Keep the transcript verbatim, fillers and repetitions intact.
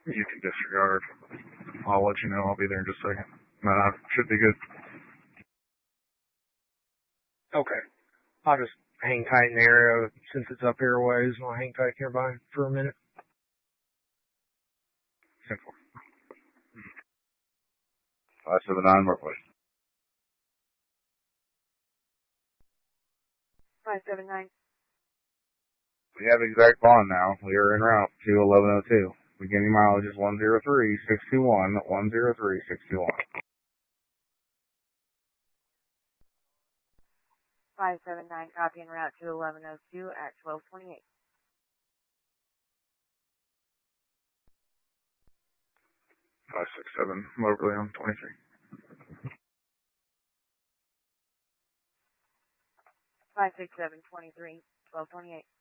You can disregard. I'll let you know. I'll be there in just a second. No, no, should be good. Okay. I'll just hang tight in the area since it's up here a ways, and I'll hang tight nearby for a minute. Simple. five seven nine, Northwest. five seven nine. We have exact bond now. We are en route to eleven oh two. Beginning mileage is one zero three six two one, one zero three six two one. five seven nine, copy en route to eleven oh two at twelve twenty-eight. five six seven, Moberly on twenty-three. five six seven, twenty-three, twelve twenty-eight.